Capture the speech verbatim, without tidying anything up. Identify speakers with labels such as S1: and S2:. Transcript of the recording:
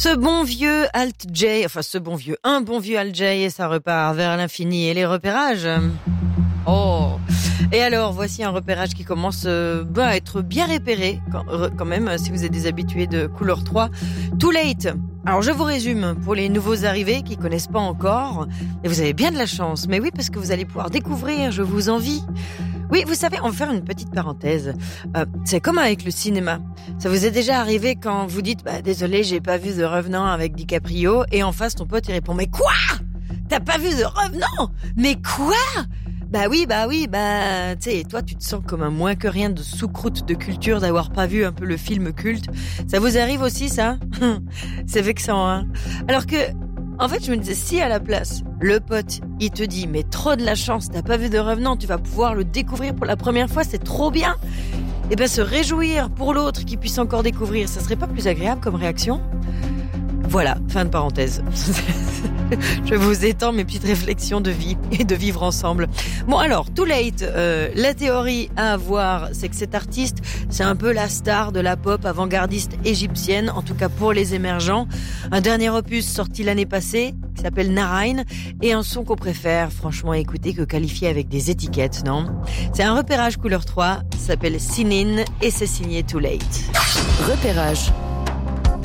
S1: Ce bon vieux Alt J, enfin ce bon vieux, un bon vieux Alt J et ça repart vers l'infini et les repérages. Oh. Et alors, voici un repérage qui commence euh, bah, à être bien repéré quand, quand même, si vous êtes des habitués de couleur trois. Too Late. Alors, je vous résume pour les nouveaux arrivés qui connaissent pas encore. Et vous avez bien de la chance. Mais oui, parce que vous allez pouvoir découvrir, je vous envie. Oui, vous savez, on va faire une petite parenthèse. Euh, c'est comme avec le cinéma. Ça vous est déjà arrivé quand vous dites bah, « Désolé, j'ai pas vu The Revenant avec DiCaprio » et en face, ton pote, il répond « Mais quoi ? T'as pas vu The Revenant ? Mais quoi ?» Bah oui, bah oui, bah, tu sais, toi, tu te sens comme un moins que rien de sous-croûte de culture d'avoir pas vu un peu le film culte. Ça vous arrive aussi, ça? C'est vexant, hein? Alors que, en fait, je me disais, si à la place, le pote, il te dit, mais trop de la chance, t'as pas vu de Revenant, tu vas pouvoir le découvrir pour la première fois, c'est trop bien. Et ben, se réjouir pour l'autre qui puisse encore découvrir, ça serait pas plus agréable comme réaction? Voilà, fin de parenthèse. Je vous étends mes petites réflexions de vie et de vivre ensemble. Bon alors, Too Late, euh, la théorie à avoir, c'est que cet artiste, c'est un peu la star de la pop avant-gardiste égyptienne, en tout cas pour les émergents. Un dernier opus sorti l'année passée, qui s'appelle Narain, et un son qu'on préfère franchement écouter que qualifier avec des étiquettes, non? C'est un repérage couleur trois, ça s'appelle Sinin et c'est signé Too Late.
S2: Repérage.